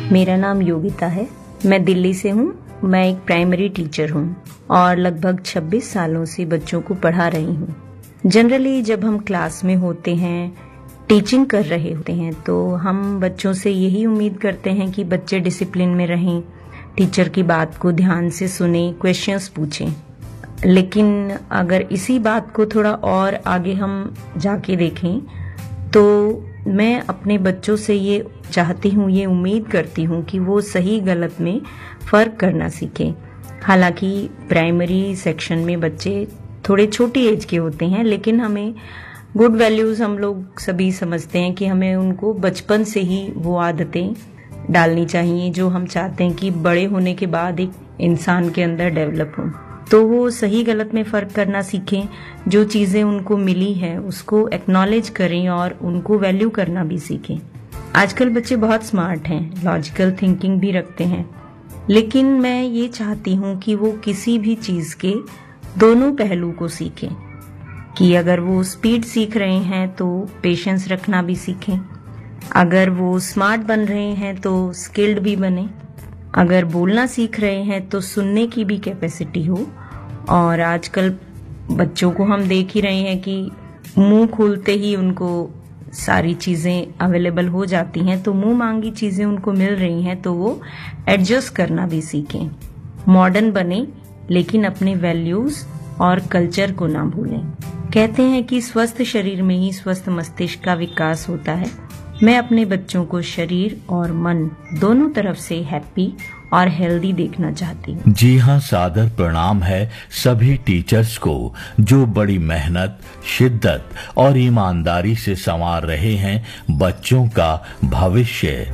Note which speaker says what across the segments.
Speaker 1: मेरा नाम योगिता है। मैं दिल्ली से हूँ। मैं एक प्राइमरी टीचर हूँ और लगभग 26 सालों से बच्चों को पढ़ा रही हूँ। जनरली जब हम क्लास में होते हैं, टीचिंग कर रहे होते हैं, तो हम बच्चों से यही उम्मीद करते हैं कि बच्चे डिसिप्लिन में रहें, टीचर की बात को ध्यान से सुने, क्वेश्चंस पूछें। लेकिन अगर इसी बात को थोड़ा और आगे हम जाके देखें तो मैं अपने बच्चों से ये चाहती हूँ, ये उम्मीद करती हूँ कि वो सही गलत में फ़र्क करना सीखें। हालांकि प्राइमरी सेक्शन में बच्चे थोड़े छोटी एज के होते हैं, लेकिन हमें गुड वैल्यूज़ हम लोग सभी समझते हैं कि हमें उनको बचपन से ही वो आदतें डालनी चाहिए जो हम चाहते हैं कि बड़े होने के बाद एक इंसान के अंदर डेवलप हों। तो वो सही गलत में फ़र्क करना सीखें, जो चीज़ें उनको मिली है उसको एक्नॉलेज करें और उनको वैल्यू करना भी सीखें। आजकल बच्चे बहुत स्मार्ट हैं, लॉजिकल थिंकिंग भी रखते हैं, लेकिन मैं ये चाहती हूँ कि वो किसी भी चीज़ के दोनों पहलू को सीखें, कि अगर वो स्पीड सीख रहे हैं तो पेशेंस रखना भी सीखें, अगर वो स्मार्ट बन रहे हैं तो स्किल्ड भी बने, अगर बोलना सीख रहे हैं तो सुनने की भी कैपेसिटी हो। और आजकल बच्चों को हम देख ही रहे हैं कि मुंह खोलते ही उनको सारी चीज़ें अवेलेबल हो जाती हैं, तो मुंह मांगी चीज़ें उनको मिल रही हैं, तो वो एडजस्ट करना भी सीखें। मॉडर्न बने लेकिन अपने वैल्यूज़ और कल्चर को ना भूलें। कहते हैं कि स्वस्थ शरीर में ही स्वस्थ मस्तिष्क का विकास होता है। मैं अपने बच्चों को शरीर और मन दोनों तरफ से हैप्पी और हेल्दी देखना चाहती हूँ।
Speaker 2: जी हाँ, सादर प्रणाम है सभी टीचर्स को जो बड़ी मेहनत, शिद्दत और ईमानदारी से संवार रहे हैं बच्चों का भविष्य।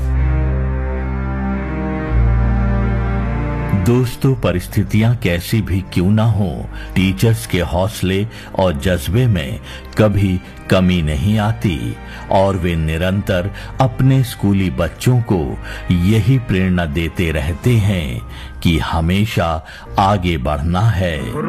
Speaker 2: दोस्तों, परिस्थितियां कैसी भी क्यों ना हो, टीचर्स के हौसले और जज्बे में कभी कमी नहीं आती और वे निरंतर अपने स्कूली बच्चों को यही प्रेरणा देते रहते हैं कि हमेशा आगे बढ़ना है।